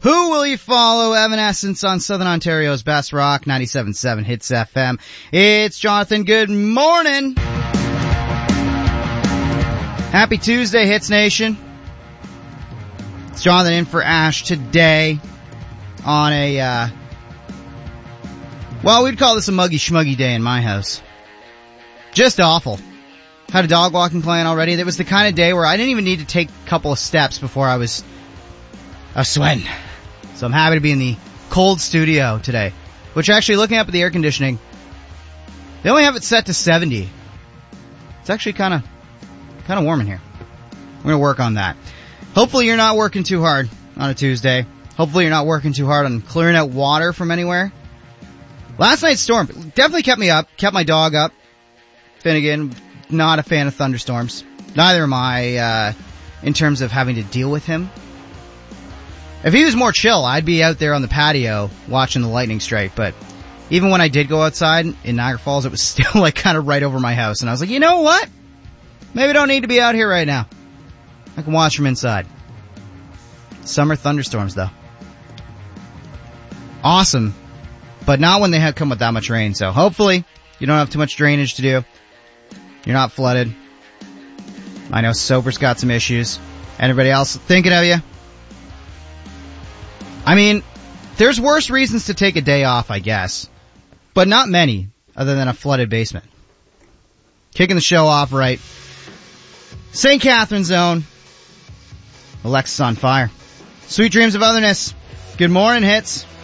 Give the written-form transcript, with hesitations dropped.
Who will you follow? Evanescence on Southern Ontario's best rock, 97.7 Hits FM. It's Jonathan. Good morning. Happy Tuesday, Hits Nation. It's Jonathan in for Ash today on a, well, we'd call this a muggy schmuggy day in my house. Just awful. Had a dog walking client already. That was the kind of day where I didn't even need to take a couple of steps before I was sweating. So I'm happy to be in the cold studio today. Which actually, looking up at the air conditioning, they only have it set to 70. It's actually kind of warm in here. We're going to work on that. Hopefully you're not working too hard on a Tuesday. Hopefully you're not working too hard on clearing out water from anywhere. Last night's storm definitely kept me up, kept my dog up. Finnegan, not a fan of thunderstorms. Neither am I, in terms of having to deal with him. If he was more chill, I'd be out there on the patio watching the lightning strike, but even when I did go outside in Niagara Falls, it was still like kind of right over my house, and I was like, you know what? Maybe I don't need to be out here right now. I can watch from inside. Summer thunderstorms, though. Awesome, but not when they come with that much rain, so hopefully you don't have too much drainage to do. You're not flooded. I know Sober's got some issues. Anybody else thinking of you? I mean, there's worse reasons to take a day off, I guess. But not many, other than a flooded basement. Kicking the show off right. St. Catharines Zone. Alexis on fire. Sweet dreams of otherness. Good morning, Hits.